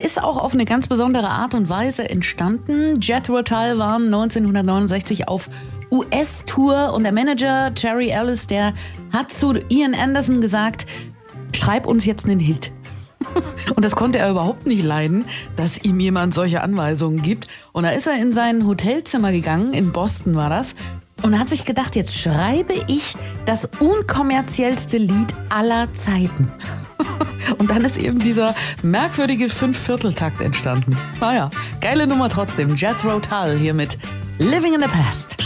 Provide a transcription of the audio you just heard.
ist auch auf eine ganz besondere Art und Weise entstanden. Jethro Tull waren 1969 auf US-Tour und der Manager Terry Ellis, der hat zu Ian Anderson gesagt, schreib uns jetzt einen Hit. Und das konnte er überhaupt nicht leiden, dass ihm jemand solche Anweisungen gibt. Und da ist er in sein Hotelzimmer gegangen, in Boston war das, und hat sich gedacht, jetzt schreibe ich das unkommerziellste Lied aller Zeiten. Und dann ist eben dieser merkwürdige 5/4-Takt entstanden. Naja, geile Nummer trotzdem. Jethro Tull hier mit Living in the Past.